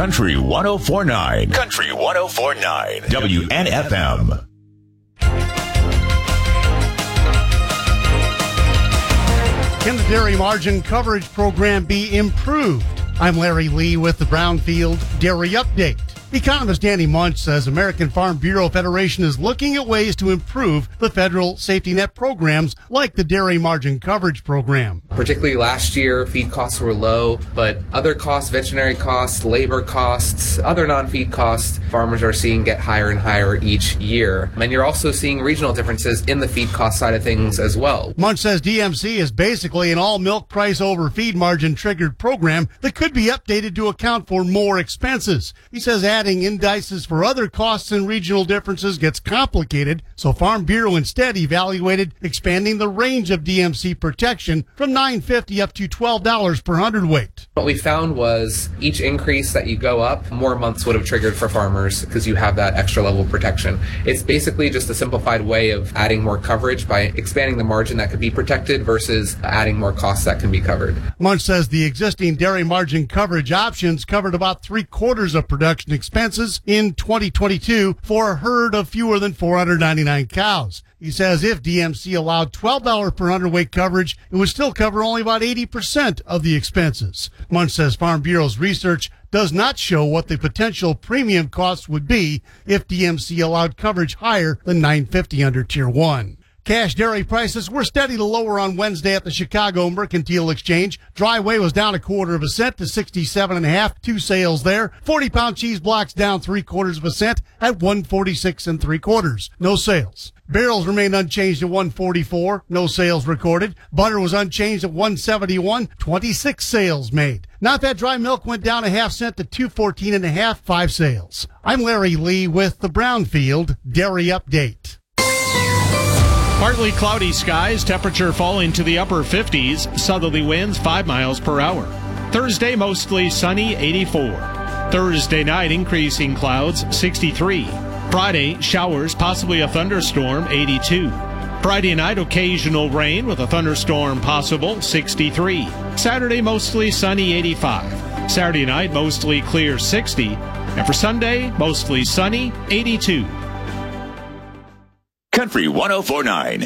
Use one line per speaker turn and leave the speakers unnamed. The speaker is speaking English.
Country 104.9. Country 104.9. WNFM.
Can the dairy margin coverage program be improved? I'm Larry Lee with the Brownfield Dairy Update. Economist Danny Munch says American Farm Bureau Federation is looking at ways to improve the federal safety net programs like the dairy margin coverage program.
Particularly last year, feed costs were low, but other costs, veterinary costs, labor costs, other non-feed costs, farmers are seeing get higher and higher each year. And you're also seeing regional differences in the feed cost side of things as well.
Munch says DMC is basically an all milk price over feed margin triggered program that could be updated to account for more expenses. He says adding indices for other costs and regional differences gets complicated, so Farm Bureau instead evaluated expanding the range of DMC protection from $9.50 up to $12 per hundredweight.
What we found was each increase that you go up, more months would have triggered for farmers because you have that extra level of protection. It's basically just a simplified way of adding more coverage by expanding the margin that could be protected versus adding more costs that can be covered.
Munch says the existing dairy margin coverage options covered about 3/4 of production expenses in 2022 for a herd of fewer than 499 cows. He says if DMC allowed $12 per hundredweight coverage, it would still cover only about 80% of the expenses. Munch says Farm Bureau's research does not show what the potential premium costs would be if DMC allowed coverage higher than $9.50 under Tier 1. Cash dairy prices were steady to lower on Wednesday at the Chicago Mercantile Exchange. Dry whey was down 1/4 cent to 67.5. 2 sales there. 40-pound cheese blocks down 3/4 cent at 146 3/4. No sales. Barrels remained unchanged at 144. No sales recorded. Butter was unchanged at 171. 26 sales made. Not that dry milk went down 1/2 cent to 214.5. 5 sales. I'm Larry Lee with the Brownfield Dairy Update.
Partly cloudy skies, temperature falling to the upper 50s, southerly winds 5 miles per hour. Thursday, mostly sunny, 84. Thursday night, increasing clouds, 63. Friday, showers, possibly a thunderstorm, 82. Friday night, occasional rain with a thunderstorm possible, 63. Saturday, mostly sunny, 85. Saturday night, mostly clear, 60. And for Sunday, mostly sunny, 82.
Country 104.9.